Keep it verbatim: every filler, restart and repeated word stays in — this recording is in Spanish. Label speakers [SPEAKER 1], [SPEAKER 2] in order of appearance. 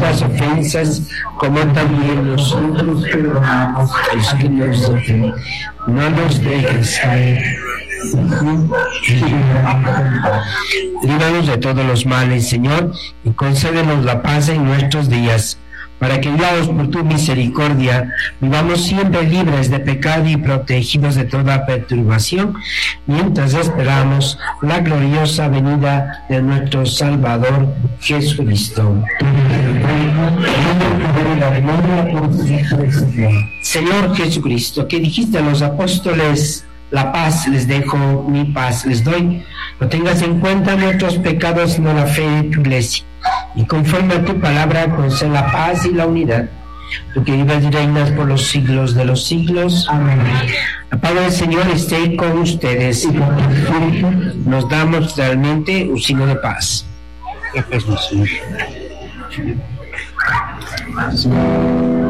[SPEAKER 1] nuestras ofensas, como también nosotros perdonamos a los que nos ofenden. No nos dejes caer. Líbranos de todos los males, Señor, y concédenos la paz en nuestros días, para que, guiados por tu misericordia, vivamos siempre libres de pecado y protegidos de toda perturbación, mientras esperamos la gloriosa venida de nuestro Salvador Jesucristo. Señor Jesucristo, que dijiste a los apóstoles: la paz les dejo, mi paz les doy. No tengas en cuenta nuestros pecados, sino la fe de tu iglesia. Y conforme a tu palabra, concede la paz y la unidad. Tú que vives y reinas por los siglos de los siglos. Amén. La paz del Señor esté con ustedes. Y con tu espíritu nos damos realmente un signo de paz. Que paz, Señor.